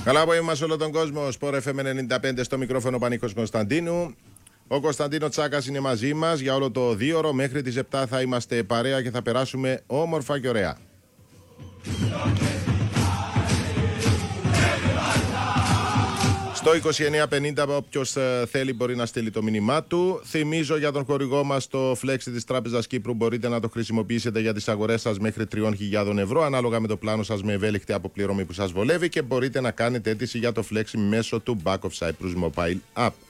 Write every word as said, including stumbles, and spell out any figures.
Καλά απόγευμα σε όλο τον κόσμο. Σπορ εφ εμ ενενήντα πέντε στο μικρόφωνο Πανίκος Κωνσταντίνου. Ο Κωνσταντίνο Τσάκας είναι μαζί μας για όλο το δύο ώρο. Μέχρι τις επτά θα είμαστε παρέα και θα περάσουμε όμορφα και ωραία. Στο είκοσι εννέα πενήντα όποιος θέλει μπορεί να στείλει το μήνυμά του. Θυμίζω για τον χορηγό μας το Flexi της Τράπεζας Κύπρου μπορείτε να το χρησιμοποιήσετε για τις αγορές σας μέχρι τριών χιλιάδων ευρώ ανάλογα με το πλάνο σας με ευέλικτη αποπληρωμή που σας βολεύει και μπορείτε να κάνετε αίτηση για το Flexi μέσω του Back of Cyprus Mobile App.